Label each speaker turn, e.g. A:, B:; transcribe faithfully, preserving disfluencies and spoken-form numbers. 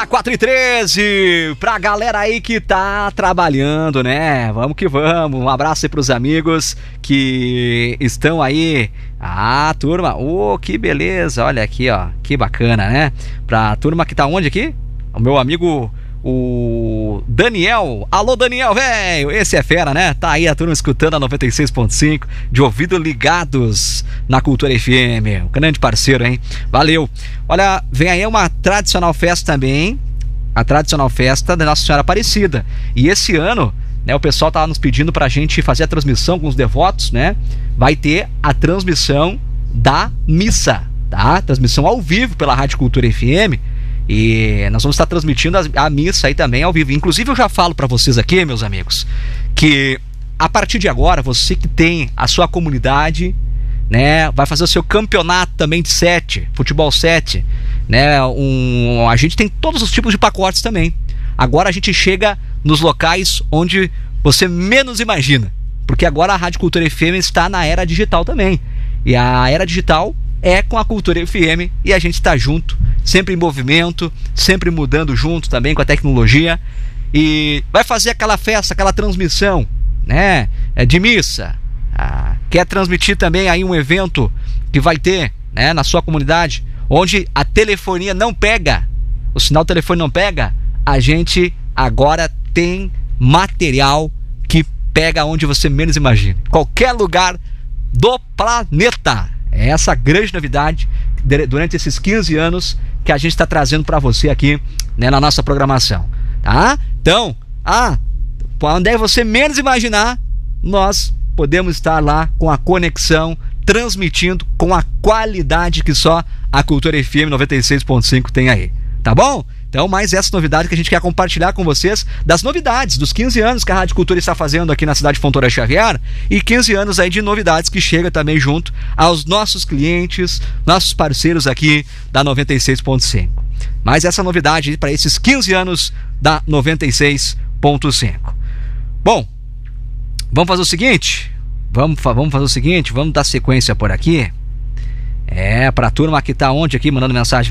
A: lá, quatro e treze, pra galera aí que tá trabalhando, né? Vamos que vamos, um abraço aí pros amigos que estão aí. Ah, turma, oh, que beleza, olha aqui, ó, que bacana, né? Pra turma que tá onde aqui? O meu amigo, o Daniel. Alô, Daniel, velho, esse é fera, né? Tá aí a turma escutando a noventa e seis ponto cinco, de ouvido ligados na Cultura F M, um grande parceiro, hein? Valeu. Olha, vem aí uma tradicional festa também, a tradicional festa da Nossa Senhora Aparecida. E esse ano, né, o pessoal tava nos pedindo pra gente fazer a transmissão com os devotos, né? Vai ter a transmissão da missa, tá? Transmissão ao vivo pela Rádio Cultura F M. E nós vamos estar transmitindo a, a missa aí também ao vivo. Inclusive eu já falo pra vocês aqui, meus amigos, que a partir de agora, você que tem a sua comunidade, né, vai fazer o seu campeonato também de sete, futebol sete, né, um, a gente tem todos os tipos de pacotes também. Agora a gente chega nos locais onde você menos imagina, porque agora a Rádio Cultura F M está na era digital também. E a era digital é com a Cultura F M e a gente está junto, sempre em movimento, sempre mudando junto também com a tecnologia. E vai fazer aquela festa, aquela transmissão, né, de missa. Ah, quer transmitir também aí um evento que vai ter, né, na sua comunidade, onde a telefonia não pega, o sinal do telefone não pega, a gente agora tem material que pega onde você menos imagina, qualquer lugar do planeta. É essa grande novidade durante esses quinze anos que a gente está trazendo para você aqui, né, na nossa programação, tá? Então, ah, onde é você menos imaginar, nós podemos estar lá com a conexão, transmitindo com a qualidade que só a Cultura F M noventa e seis ponto cinco tem aí, tá bom? Então, mais essa novidade que a gente quer compartilhar com vocês, das novidades dos quinze anos que a Rádio Cultura está fazendo aqui na cidade de Fontoura Xavier, e quinze anos aí de novidades que chega também junto aos nossos clientes, nossos parceiros aqui da noventa e seis ponto cinco. Mais essa novidade para esses quinze anos da noventa e seis ponto cinco. Bom, vamos fazer o seguinte, vamos, vamos fazer o seguinte, vamos dar sequência por aqui. É, pra turma que tá onde aqui, mandando mensagem